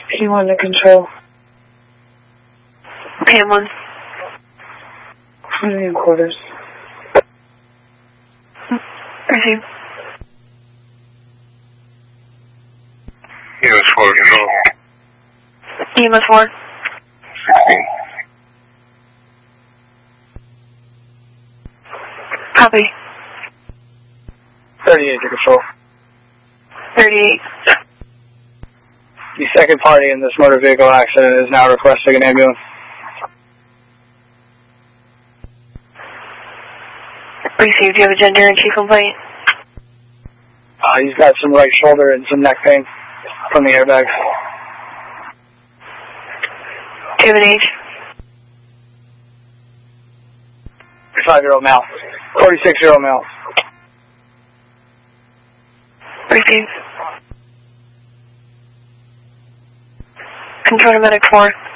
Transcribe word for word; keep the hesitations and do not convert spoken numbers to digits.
P one to control. P M one. Indian quarters. Receive. E M S four control. E M S four. sixteen. Copy. thirty-eight to control. thirty-eight. The second party in this motor vehicle accident is now requesting an ambulance. Received. Do you have a gender and chief complaint? Uh, he's got some right shoulder and some neck pain from the airbags. Do you have an age? Five-year-old male. forty-six-year-old male. Received. Control to medic four.